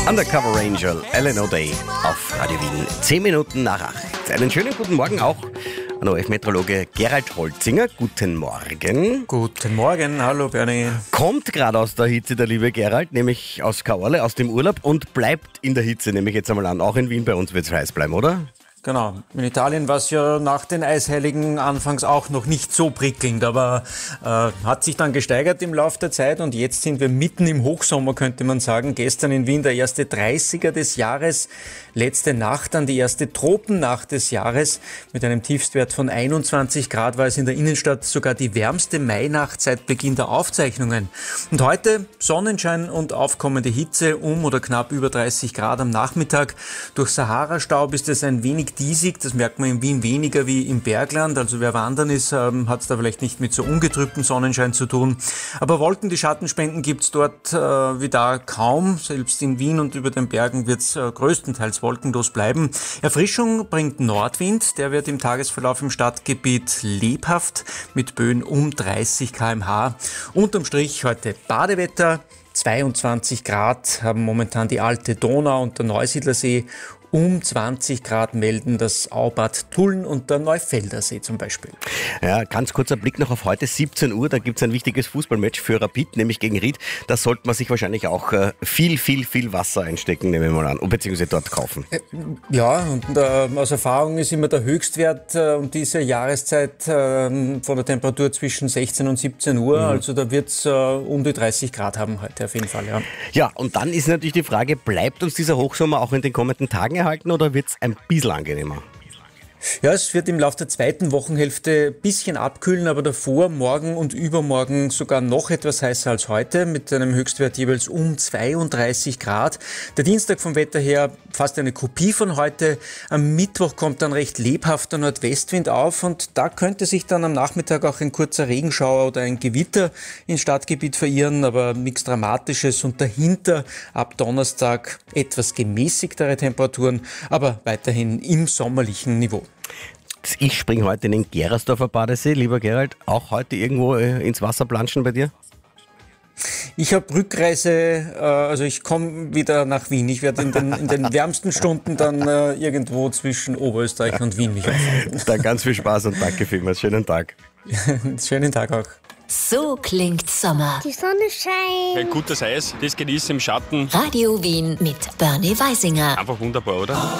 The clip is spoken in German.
Undercover Angel, Ellen O'Day auf Radio Wien. 10 Minuten nach 8. Einen schönen guten Morgen auch an ORF-Meteorologe Gerald Holzinger. Guten Morgen. Guten Morgen, hallo Bernie. Kommt gerade aus der Hitze der liebe Gerald, nämlich aus Kaorle, aus dem Urlaub und bleibt in der Hitze, nehme ich jetzt einmal an. Auch in Wien bei uns wird es heiß bleiben, oder? Genau, in Italien war es ja nach den Eisheiligen anfangs auch noch nicht so prickelnd, aber hat sich dann gesteigert im Laufe der Zeit und jetzt sind wir mitten im Hochsommer, könnte man sagen. Gestern in Wien der erste 30er des Jahres, letzte Nacht dann die erste Tropennacht des Jahres. Mit einem Tiefstwert von 21 Grad war es in der Innenstadt sogar die wärmste Mainacht seit Beginn der Aufzeichnungen. Und heute Sonnenschein und aufkommende Hitze oder knapp über 30 Grad am Nachmittag. Durch Sahara-Staub ist es ein wenig diesig, das merkt man in Wien weniger wie im Bergland, also wer wandern ist, hat es da vielleicht nicht mit so ungetrübtem Sonnenschein zu tun. Aber Wolken, die Schatten spenden, gibt es dort wie da kaum. Selbst in Wien und über den Bergen wird es größtenteils wolkenlos bleiben. Erfrischung bringt Nordwind, der wird im Tagesverlauf im Stadtgebiet lebhaft mit Böen um 30 km/h. Unterm Strich heute Badewetter. 22 Grad haben momentan die Alte Donau und der Neusiedlersee. Um 20 Grad melden das Aubad Tulln und der Neufelder See zum Beispiel. Ja, ganz kurzer Blick noch auf heute, 17 Uhr, da gibt es ein wichtiges Fußballmatch für Rapid, nämlich gegen Ried. Da sollte man sich wahrscheinlich auch viel Wasser einstecken, nehmen wir mal an, beziehungsweise dort kaufen. Ja, und aus Erfahrung ist immer der Höchstwert um diese Jahreszeit von der Temperatur zwischen 16 und 17 Uhr, also da wird es um die 30 Grad haben heute auf jeden Fall. Ja. Ja, und dann ist natürlich die Frage, bleibt uns dieser Hochsommer auch in den kommenden Tagen erhalten oder wird es ein bisschen angenehmer? Ja, es wird im Laufe der zweiten Wochenhälfte ein bisschen abkühlen, aber davor, morgen und übermorgen sogar noch etwas heißer als heute, mit einem Höchstwert jeweils um 32 Grad. Der Dienstag vom Wetter her fast eine Kopie von heute. Am Mittwoch kommt dann recht lebhafter Nordwestwind auf und da könnte sich dann am Nachmittag auch ein kurzer Regenschauer oder ein Gewitter ins Stadtgebiet verirren, aber nichts Dramatisches. Und dahinter ab Donnerstag etwas gemäßigtere Temperaturen, aber weiterhin im sommerlichen Niveau. Ich springe heute in den Gerersdorfer Badesee. Lieber Gerald, auch heute irgendwo ins Wasser planschen bei dir? Ich habe Rückreise, also ich komme wieder nach Wien. Ich werde in den wärmsten Stunden dann irgendwo zwischen Oberösterreich und Wien mich aufhalten. Dann ganz viel Spaß und danke vielmals. Schönen Tag. Schönen Tag auch. So klingt Sommer. Die Sonne scheint. Ein gutes Eis, das genieße im Schatten. Radio Wien mit Bernie Weisinger. Einfach wunderbar, oder?